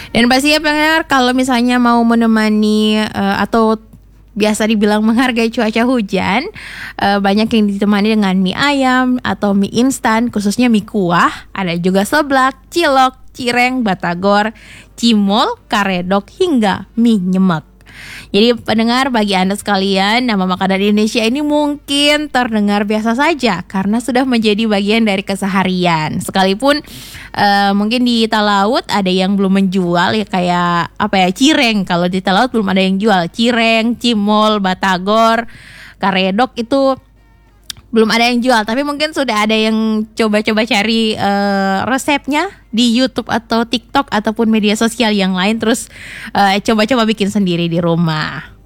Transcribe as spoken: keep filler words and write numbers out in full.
Dan pastinya pendengar kalau misalnya mau menemani uh, atau biasa dibilang menghargai cuaca hujan, uh, banyak yang ditemani dengan mie ayam atau mie instan, khususnya mie kuah. Ada juga seblak, cilok, cireng, batagor, cimol, karedok, hingga mie nyemek. Jadi pendengar, bagi Anda sekalian, nama makanan Indonesia ini mungkin terdengar biasa saja karena sudah menjadi bagian dari keseharian. Sekalipun uh, mungkin di Talaut ada yang belum menjual ya, kayak apa ya, cireng. Kalau di Talaut belum ada yang jual cireng, cimol, batagor, karedok itu belum ada yang jual, tapi mungkin sudah ada yang coba-coba cari uh, resepnya di YouTube atau TikTok ataupun media sosial yang lain, terus uh, coba-coba bikin sendiri di rumah.